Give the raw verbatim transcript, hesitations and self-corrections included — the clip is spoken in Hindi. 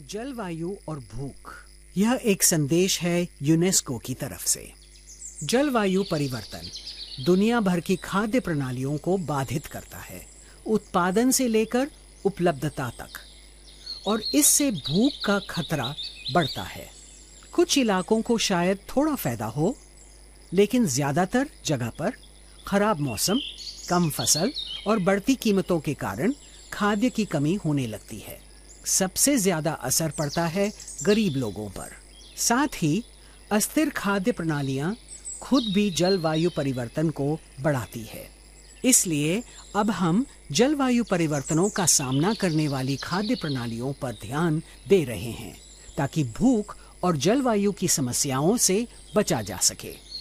जलवायु और भूख, यह एक संदेश है यूनेस्को की तरफ से। जलवायु परिवर्तन दुनिया भर की खाद्य प्रणालियों को बाधित करता है, उत्पादन से लेकर उपलब्धता तक, और इससे भूख का खतरा बढ़ता है। कुछ इलाकों को शायद थोड़ा फायदा हो, लेकिन ज्यादातर जगह पर खराब मौसम, कम फसल और बढ़ती कीमतों के कारण खाद्य की कमी होने लगती है। सबसे ज्यादा असर पड़ता है गरीब लोगों पर। साथ ही अस्थिर खाद्य प्रणालियां खुद भी जलवायु परिवर्तन को बढ़ाती है। इसलिए अब हम जलवायु परिवर्तनों का सामना करने वाली खाद्य प्रणालियों पर ध्यान दे रहे हैं, ताकि भूख और जलवायु की समस्याओं से बचा जा सके।